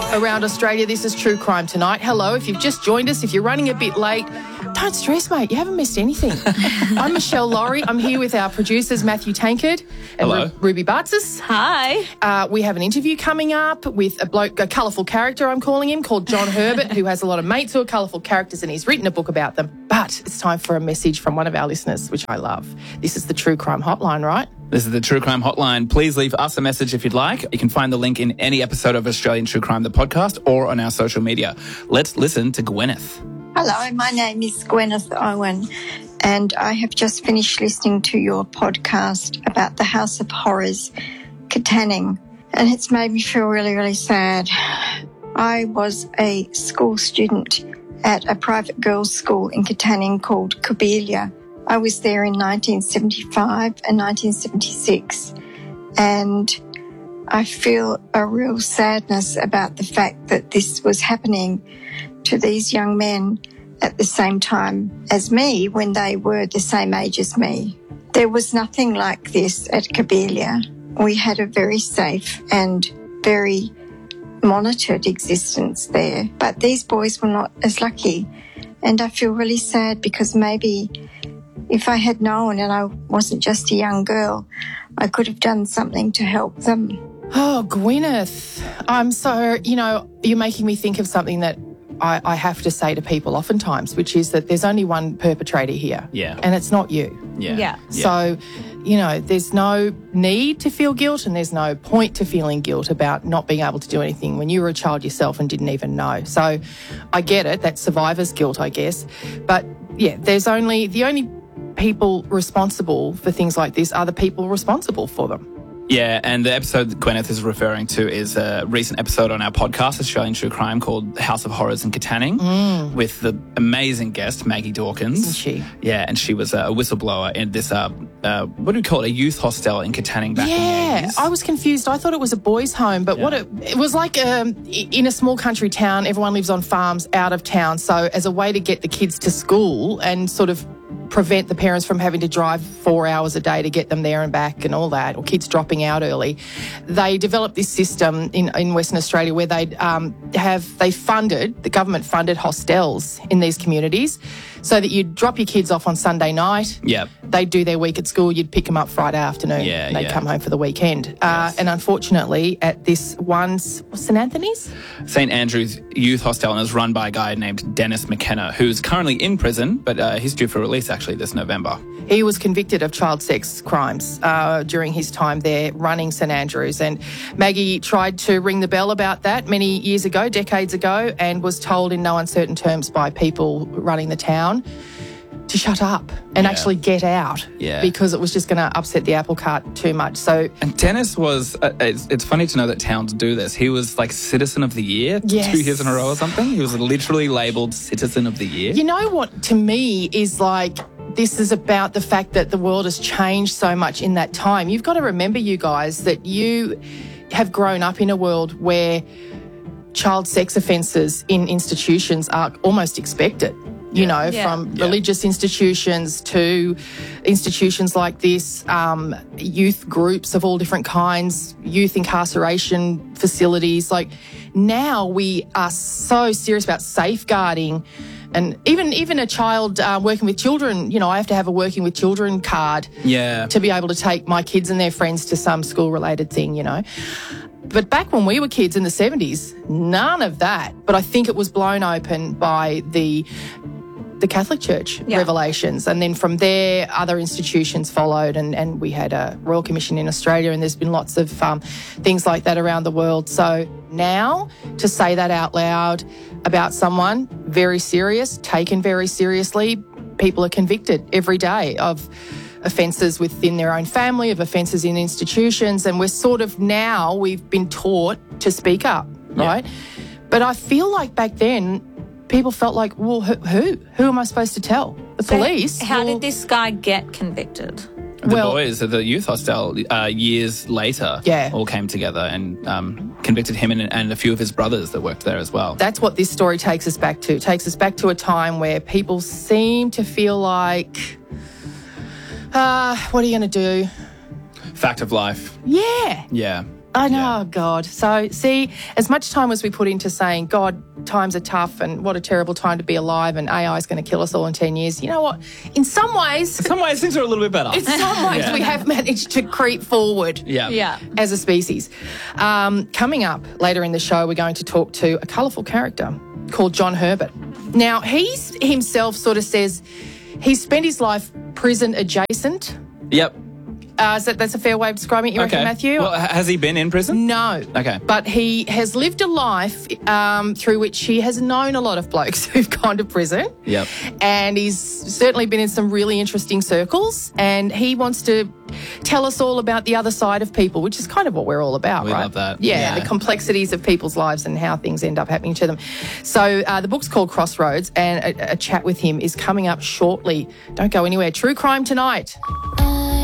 around Australia. This is True Crime Tonight. Hello, if you've just joined us, if you're running a bit late, don't stress, mate. You haven't missed anything. I'm Michelle Laurie. I'm here with our producers, Matthew Tankard and Ruby Bartzis. Hi. We have an interview coming up with a colourful character, I'm calling him, called John Herbert, who has a lot of mates who are colourful characters and he's written a book about them. But it's time for a message from one of our listeners, which I love. This is the True Crime Hotline, right? This is the True Crime Hotline. Please leave us a message if you'd like. You can find the link in any episode of Australian True Crime, the podcast, or on our social media. Let's listen to Gwyneth. Hello, my name is Gwyneth Owen, and I have just finished listening to your podcast about the House of Horrors, Katanning, and it's made me feel really, really sad. I was a school student at a private girls' school in Katanning called Cobelia. I was there in 1975 and 1976, and I feel a real sadness about the fact that this was happening to these young men at the same time as me when they were the same age as me. There was nothing like this at Cobelia. We had a very safe and very monitored existence there, but these boys were not as lucky, and I feel really sad because maybe if I had known and I wasn't just a young girl, I could have done something to help them. Oh, Gwyneth, I'm so, you're making me think of something that I have to say to people oftentimes, which is that there's only one perpetrator here. Yeah. And it's not you. Yeah. So, there's no need to feel guilt and there's no point to feeling guilt about not being able to do anything when you were a child yourself and didn't even know. So I get it. That's survivor's guilt, I guess. But, yeah, the only people responsible for things like this are the people responsible for them. Yeah, and the episode that Gwyneth is referring to is a recent episode on our podcast, Australian True Crime, called House of Horrors in Katanning, with the amazing guest, Maggie Dawkins. Isn't she? Yeah, and she was a whistleblower in this, what do we call it, a youth hostel in Katanning back in the 80s. I was confused. I thought it was a boys' home, but it was like in a small country town, everyone lives on farms out of town, so as a way to get the kids to school and sort of prevent the parents from having to drive 4 hours a day to get them there and back and all that, or kids dropping out early. They developed this system in Western Australia where the government funded hostels in these communities so that you'd drop your kids off on Sunday night. Yep. They'd do their week at school. You'd pick them up Friday afternoon. And they'd come home for the weekend. Yes. And unfortunately, at this one, St Anthony's? St Andrew's Youth Hostel, and is run by a guy named Dennis McKenna, who's currently in prison, but he's due for release actually this November. He was convicted of child sex crimes during his time there running St Andrews, and Maggie tried to ring the bell about that many years ago, decades ago, and was told in no uncertain terms by people running the town to shut up and actually get out because it was just going to upset the apple cart too much. And Dennis was, it's funny to know that towns do this. He was like Citizen of the Year 2 years in a row or something. He was literally labelled Citizen of the Year. You know what, to me, is like, this is about the fact that the world has changed so much in that time. You've got to remember, you guys, that you have grown up in a world where child sex offences in institutions are almost expected. From religious institutions to institutions like this, youth groups of all different kinds, youth incarceration facilities. Like, now we are so serious about safeguarding, and even a child working with children, I have to have a working with children card to be able to take my kids and their friends to some school-related thing, But back when we were kids in the 70s, none of that. But I think it was blown open by the Catholic Church revelations. And then from there, other institutions followed, and we had a Royal Commission in Australia, and there's been lots of things like that around the world. So now, to say that out loud about someone very serious, taken very seriously, people are convicted every day of offences within their own family, of offences in institutions, and we've been taught to speak up, right? But I feel like back then, people felt like, well, who am I supposed to tell? The police? How did this guy get convicted? The boys at the youth hostel years later all came together and convicted him and a few of his brothers that worked there as well. That's what this story takes us back to. It takes us back to a time where people seem to feel like, what are you going to do? Fact of life. Yeah. Yeah. I know, God. So, see, as much time as we put into saying, God, times are tough and what a terrible time to be alive and AI is going to kill us all in 10 years, you know what? In some ways, things are a little bit better. we have managed to creep forward as a species. Coming up later in the show, we're going to talk to a colourful character called John Herbert. Now, he himself sort of says he's spent his life prison adjacent. Yep. So that's a fair way of describing it, you reckon, Matthew? Well, has he been in prison? No. Okay. But he has lived a life through which he has known a lot of blokes who've gone to prison. Yep. And he's certainly been in some really interesting circles. And he wants to tell us all about the other side of people, which is kind of what we're all about, We right? love that. Yeah, the complexities of people's lives and how things end up happening to them. So the book's called Crossroads, and a chat with him is coming up shortly. Don't go anywhere. True Crime Tonight.